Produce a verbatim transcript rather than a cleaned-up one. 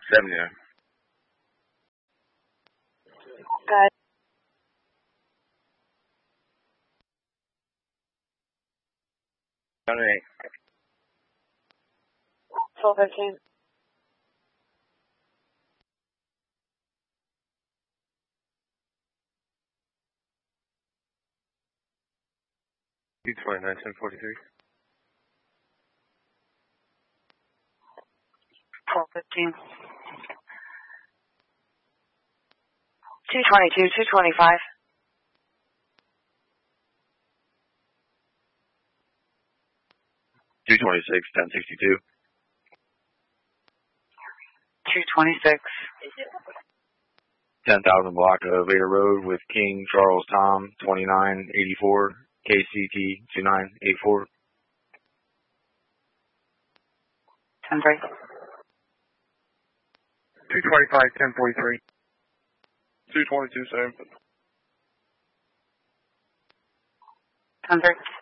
seventy-nine. Good. seventy-eight. twelve fifteen. two twenty-nine, ten forty-three. twelve fifteen. two twenty-two, two twenty-five. two twenty-six, ten sixty-two. two twenty-six. ten thousand block of Vader Road with King Charles Tom, twenty-nine eighty-four, K C T two nine eight four. ten three. two twenty-five, ten forty-three. two twenty-two, seven. ten three.